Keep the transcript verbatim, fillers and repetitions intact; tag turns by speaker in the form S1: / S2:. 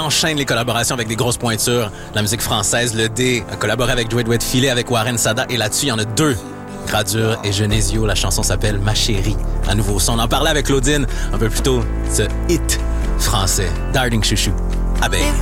S1: enchaîne les collaborations avec des grosses pointures. La musique française, le D a collaboré avec Dwayne Wade Filet, avec Warren Sada, et là-dessus, il y en a deux. Gradure et Genesio, la chanson s'appelle Ma chérie. À nouveau son. On en parlait avec Claudine un peu plus tôt, ce hit français. Darling Chouchou. Abeille.